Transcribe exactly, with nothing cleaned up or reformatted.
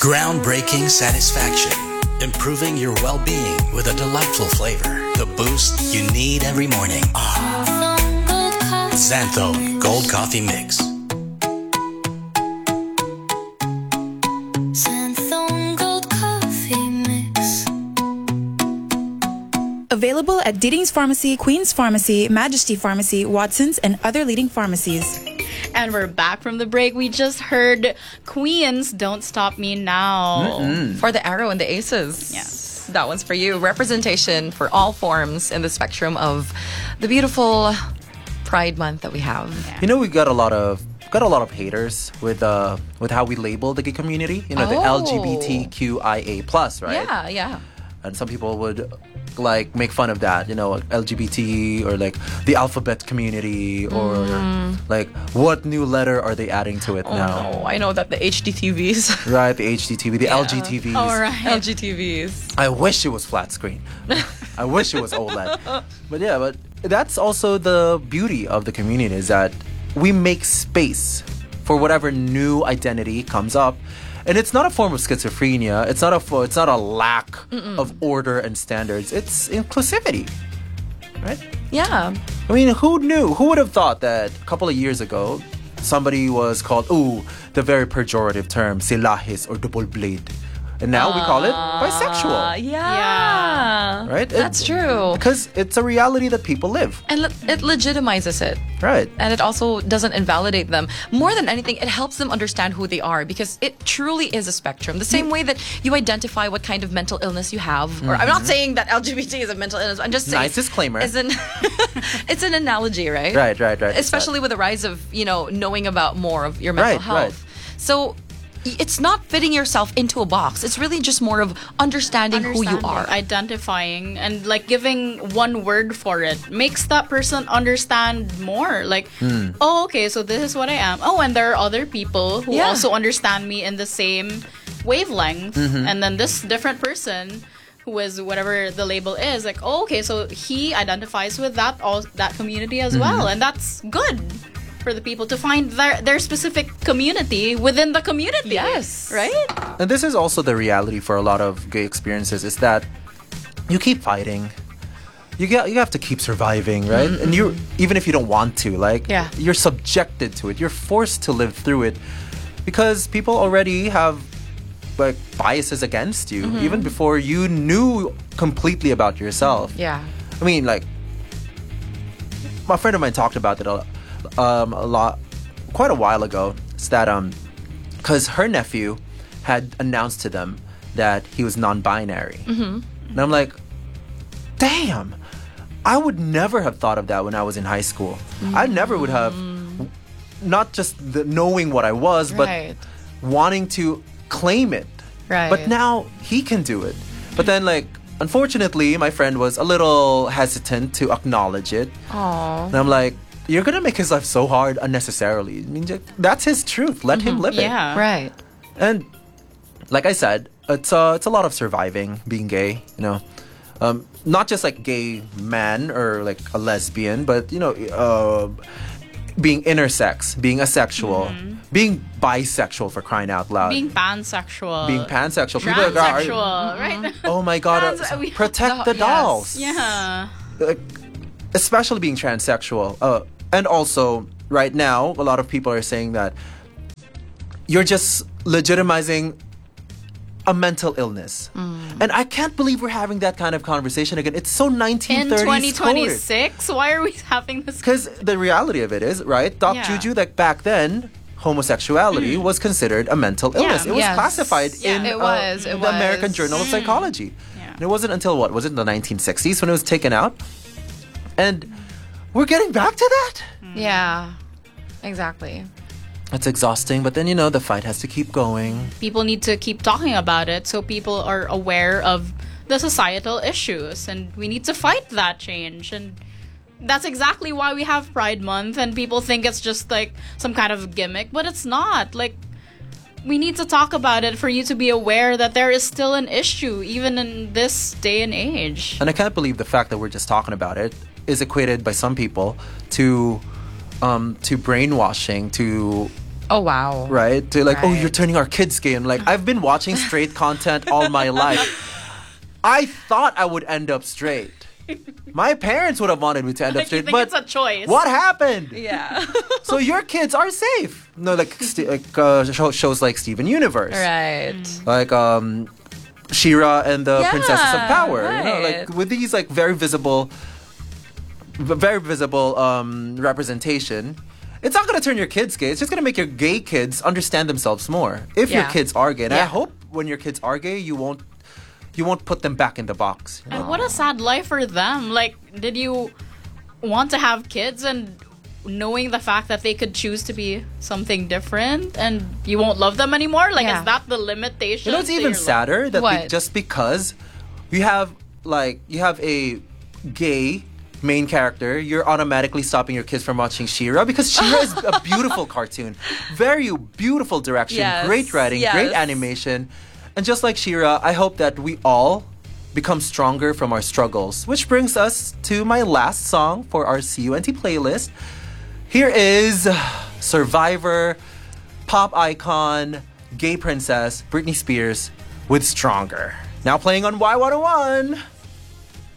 Groundbreaking satisfaction. Improving your well-being with a delightful flavor. The boost you need every morning. Ah. Xanthone Gold Coffee Mix. Xanthone Gold Coffee Mix. Available at Deeding's Pharmacy, Queen's Pharmacy, Majesty Pharmacy, Watson's, and other leading pharmacies. And we're back from the break. We just heard Queen's Don't Stop Me Now. Mm-mm. For the arrow and the aces. Yes. That one's for you. Representation for all forms in the spectrum of the beautiful Pride Month that we have. Yeah. You know, we got a lot of got a lot of haters with uh with how we label the gay community. You know, the Oh. L G B T Q I A plus, right? Yeah, yeah. And some people would like make fun of that, you know, L G B T or like the alphabet community or like what new letter are they adding to it Oh now? no, I know that the H D T Vs. Right, the H D T V, the Yeah. L G T Vs. All right. L G T Vs. I wish it was flat screen. I wish it was OLED. But yeah, but that's also the beauty of the community is that we make space for whatever new identity comes up. And it's not a form of schizophrenia. It's not a fo- it's not a lack Mm-mm. of order and standards. It's inclusivity. Right? Yeah. I mean, who knew? Who would have thought that a couple of years ago somebody was called ooh, the very pejorative term silahis or double blade. And now we call it bisexual. Yeah. Yeah. Right? That's It- true. Because it's a reality that people live. And le- it legitimizes it. Right. And it also doesn't invalidate them. More than anything, it helps them understand who they are because it truly is a spectrum. The same way that you identify what kind of mental illness you have. Or I'm not saying that L G B T is a mental illness. I'm just saying. Nice disclaimer. It's an, it's an analogy, right? Right, right, right. Especially with the rise of, you know, knowing about more of your mental Right, health. right. So y- it's not fitting yourself into a box. It's really just more of understanding, who you are. Identifying and like giving one word for it makes that person understand more. Like, oh, okay, so this is what I am. Oh, and there are other people who Yeah. also understand me in the same wavelength. And then this different person who is whatever the label is, like, oh, okay, so he identifies with that all that community as well, and that's good for the people to find their their specific community within the community. Yes. Right? And this is also the reality for a lot of gay experiences is that you keep fighting. You get you have to keep surviving, right? And you even if you don't want to, like Yeah. you're subjected to it. You're forced to live through it because people already have like biases against you even before you knew completely about yourself. Yeah. I mean, like, my friend of mine talked about it a, um, a lot, quite a while ago. It's that, um, because her nephew had announced to them that he was non-binary. Mm-hmm. And I'm like, damn, I would never have thought of that when I was in high school. I never would have, not just the knowing what I was, but Right. wanting to claim it. Right. But now he can do it. But then, like, unfortunately, my friend was a little hesitant to acknowledge it. Aww. And I'm like, you're gonna make his life so hard unnecessarily. I mean, just- that's his truth. Let him live it. Yeah. Right. And like I said, it's uh, it's a lot of surviving being gay. You know, um, not just like gay man or like a lesbian, but you know, uh, being intersex, being asexual, being bisexual for crying out loud, Being pansexual. being pansexual. People are like, "Ah, are you- Transsexual, right? oh my god, Trans- uh, we- protect the- the dolls. Yeah. Like, especially being transsexual. Uh, and also, right now, a lot of people are saying that you're just legitimizing a mental illness. And I can't believe we're having that kind of conversation again. It's so nineteen In thirties twenty coded. twenty-six, why are we having this? Because the reality of it is, right? Doc Yeah. Juju, like back then, homosexuality was considered a mental illness. It was Yes. classified Yeah. in It uh, was, it the American was. Journal of Psychology. Yeah. And it wasn't until what? Was it in the nineteen sixties when it was taken out? And we're getting back to that? Yeah. Exactly. It's exhausting, but then, you know, the fight has to keep going. People need to keep talking about it so people are aware of the societal issues, and we need to fight that change. And that's exactly why we have Pride Month, and people think it's just like some kind of gimmick, but it's not. Like, we need to talk about it for you to be aware that there is still an issue even in this day and age. And I can't believe the fact that we're just talking about it is equated by some people to um, to brainwashing, to Oh, wow. right? To like, oh, Right. you're turning our kids gay. I'm like, I've been watching straight content all my life. I thought I would end up straight. My parents would have wanted me to end up Like, you straight, think but it's a choice. what happened? Yeah. So your kids are safe. No, like, st- like uh, show- shows like Steven Universe, Right. like um, She-Ra and the Yeah, Princesses of Power. You know, right. like with these like very visible, v- very visible um, representation. It's not going to turn your kids gay. It's just going to make your gay kids understand themselves more. If your Yeah. kids are gay, and I Yeah. hope when your kids are gay, you won't, you won't put them back in the box. you know? And what a sad life for them. Like, did you want to have kids and knowing the fact that they could choose to be something different and you won't love them anymore? Like, Yeah. is that the limitation? You know, it's to even your life? sadder that be- What? just because you have like you have a gay main character, you're automatically stopping your kids from watching She-Ra because She-Ra is a beautiful cartoon, very beautiful direction, Yes, great writing, great yes. animation, and just like She-Ra, I hope that we all become stronger from our struggles. Which brings us to my last song for our C U N T playlist. Here is Survivor, pop icon, gay princess, Britney Spears with Stronger. Now playing on Y one oh one.